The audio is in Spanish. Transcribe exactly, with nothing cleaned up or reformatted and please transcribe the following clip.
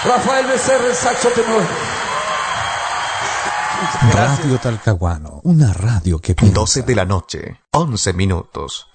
Rafael Becerra, el saxo tenor. Radio Talcahuano, una radio que piensa. doce de la noche, once minutos.